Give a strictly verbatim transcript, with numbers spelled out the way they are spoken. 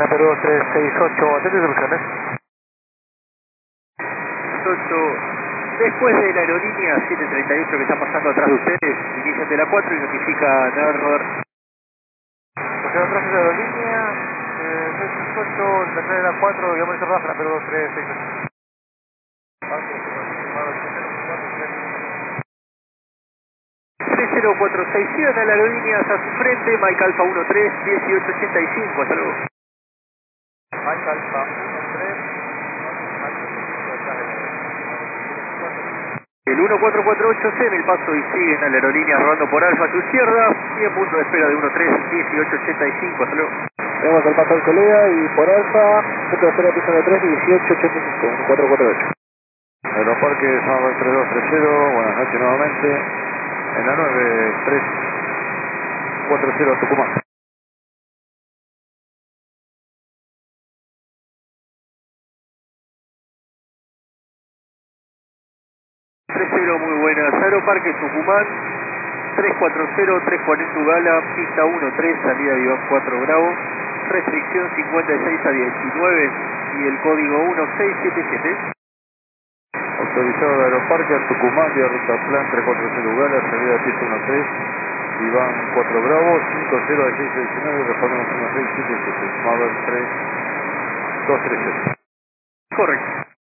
Perú dos tres seis ocho, ¿atende soluciones? ocho. Después de la aerolínea siete treinta y ocho que está pasando atrás de ustedes, inician de la cuatro y notifica error. O sea, atrás de la aerolínea, eh, seis seis ocho, la tres de la cuatro, digamos que baja, Perú dos tres seis ocho. tres cero cuatro seis, sigan a la aerolínea a su frente, Mike Alfa uno tres, dieciocho ochenta y cinco, hasta luego. Mike Alfa uno tres, El uno cuatro cuatro ocho C en el paso y siguen a la aerolínea rodando por Alfa a tu izquierda, y en punto de espera de uno tres, dieciocho ochenta y cinco, hasta luego. tenemos el paso del colega y por Alfa, punto de espera piso de tres, dieciocho ochenta y cinco, uno cuatro cuatro ocho. Aeroparque San tres dos tres cero, buenas noches nuevamente. En la nueve tres cuatro cero Tucumán. tres cero, muy buenas. Aeroparque Tucumán, tres cuatro cero, tres cuarenta Ugala, pista uno tres, salida de Iván cuatro Bravo, restricción cincuenta y seis a diecinueve y el código uno seis siete siete. Autorizado de Aeroparque a Tucumán, vía ruta plan tres cuatro cero Ugala, salida de pista uno tres, Iván cuatro Bravo, cinco cero a seis diecinueve, respondemos uno seis siete siete, Mabel tres dos tres siete. Correcto.